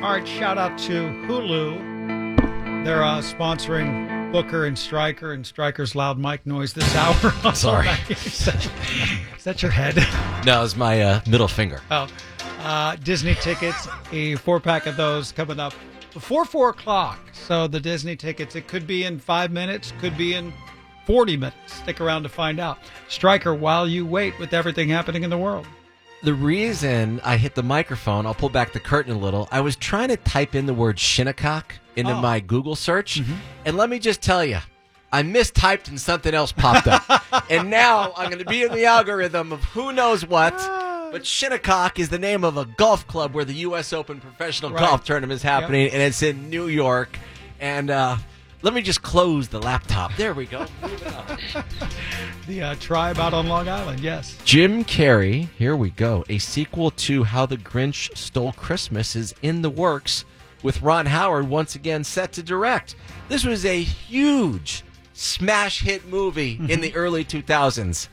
All right, shout out to Hulu. They're sponsoring Booker and Stryker's loud mic noise this hour. Sorry. Is that your head? No, it's my middle finger. Oh. Disney tickets, a 4-pack of those coming up before 4 o'clock. So the Disney tickets, it could be in 5 minutes, could be in 40 minutes. Stick around to find out. Stryker, while you wait with everything happening in the world. The reason I hit the microphone, I'll pull back the curtain a little. I was trying to type in the word Shinnecock into my Google search. Mm-hmm. And let me just tell you, I mistyped and something else popped up. And now I'm going to be in the algorithm of who knows what. But Shinnecock is the name of a golf club where the U.S. Open Professional Golf Tournament is happening, and it's in New York. And let me just close the laptop. There we go. Moving on. The Tribe out on Long Island, yes. Jim Carrey, here we go. A sequel to How the Grinch Stole Christmas is in the works, with Ron Howard once again set to direct. This was a huge smash hit movie in the early 2000s.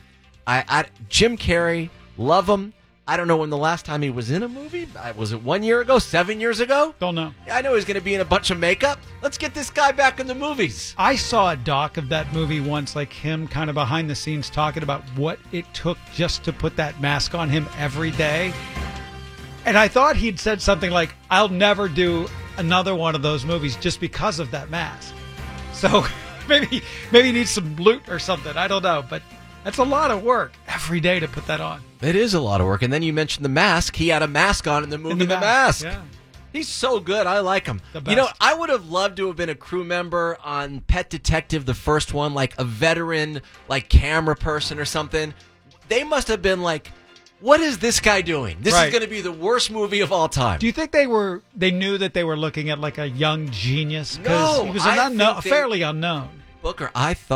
Jim Carrey, love him. I don't know when the last time he was in a movie. Was it 1 year ago? 7 years ago? Don't know. I know he's going to be in a bunch of makeup. Let's get this guy back in the movies. I saw a doc of that movie once, like him kind of behind the scenes talking about what it took just to put that mask on him every day. And I thought he'd said something like, I'll never do another one of those movies just because of that mask. So maybe he needs some loot or something. I don't know, but that's a lot of work every day to put that on. It is a lot of work. And then you mentioned The Mask. He had a mask on in the movie The Mask. Yeah. He's so good. I like him. You know, I would have loved to have been a crew member on Pet Detective, the first one, like a veteran, like camera person or something. They must have been like, what is this guy doing? This is going to be the worst movie of all time. Do you think they knew that they were looking at like a young genius? No. He was fairly unknown. Booker,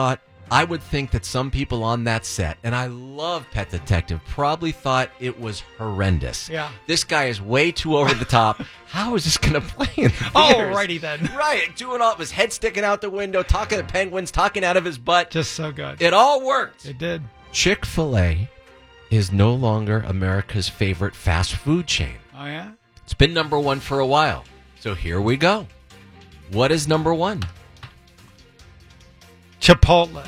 I would think that some people on that set, and I love Pet Detective, probably thought it was horrendous. Yeah. This guy is way too over the top. How is this going to play in the theaters? Alrighty then. Right. Doing all of his head sticking out the window, talking to penguins, talking out of his butt. Just so good. It all worked. It did. Chick-fil-A is no longer America's favorite fast food chain. Oh, yeah? It's been number one for a while. So here we go. What is number one? Chipotle.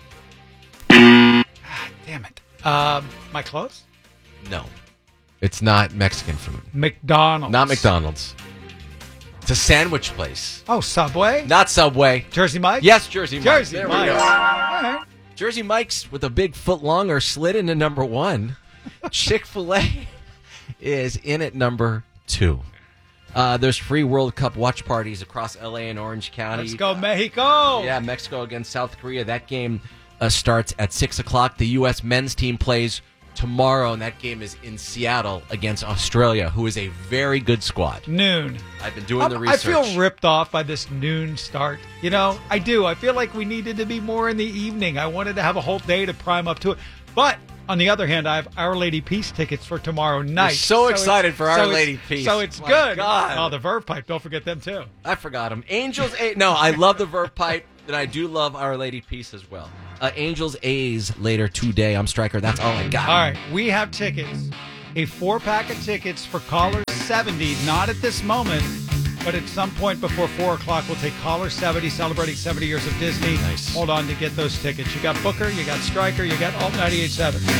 Damn it. My close? No. It's not Mexican food. McDonald's. Not McDonald's. It's a sandwich place. Oh, Subway? Not Subway. Jersey Mike's? Yes, Jersey Mike's. Jersey There Mike's. we go. All right. Jersey Mike's with a big foot long are slid into number one. Chick-fil-A is in at number two. There's free World Cup watch parties across L.A. and Orange County. Let's go, Mexico. Yeah, Mexico against South Korea. That game starts at 6 o'clock. The U.S. men's team plays tomorrow, and that game is in Seattle against Australia, who is a very good squad. Noon. I've been doing the research. I feel ripped off by this noon start. You know, I do. I feel like we needed to be more in the evening. I wanted to have a whole day to prime up to it. But on the other hand, I have Our Lady Peace tickets for tomorrow night. You're so excited for Our Lady Peace. So it's My good. God. Oh, the Verve Pipe. Don't forget them, too. I forgot them. Angels, no, I love the Verve Pipe, and I do love Our Lady Peace as well. Angels A's later today. I'm Stryker. That's all I got. All right. We have tickets. A 4-pack of tickets for caller 70. Not at this moment, but at some point before 4 o'clock, we'll take caller 70, celebrating 70 years of Disney. Nice. Hold on to get those tickets. You got Booker, you got Stryker, you got Alt 98.7.